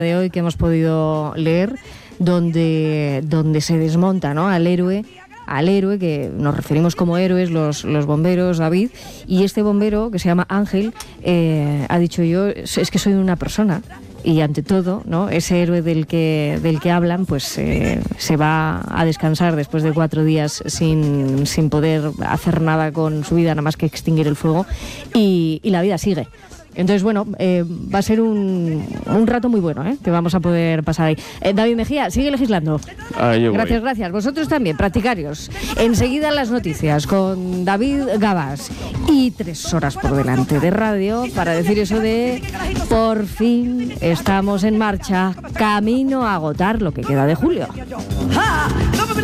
de hoy que hemos podido leer, donde se desmonta, ¿no?, al héroe, que nos referimos como héroes los bomberos, David, y este bombero, que se llama Ángel, ha dicho: yo es que soy una persona, y ante todo, ¿no?, ese héroe del que hablan, pues se va a descansar después de 4 días sin poder hacer nada con su vida, nada más que extinguir el fuego, y la vida sigue. Entonces, bueno, va a ser un rato muy bueno, que vamos a poder pasar ahí. David Mejía, sigue legislando. Gracias. Vosotros también, practicarios. Enseguida las noticias con David Gabas. Y 3 horas por delante de radio para decir eso de: por fin estamos en marcha, camino a agotar lo que queda de julio.